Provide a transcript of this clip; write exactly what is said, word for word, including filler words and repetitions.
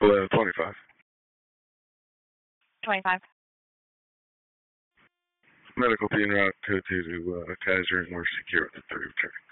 Eleven twenty-five. twenty-five. Medical being route code two to uh, Kaiser and we're secure with the three return.